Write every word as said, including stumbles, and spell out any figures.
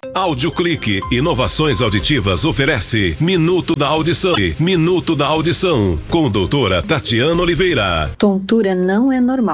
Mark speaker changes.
Speaker 1: Audioclique, inovações auditivas oferece Minuto da Audição. Minuto da Audição, com doutora Tatiana Oliveira.
Speaker 2: Tontura não é normal.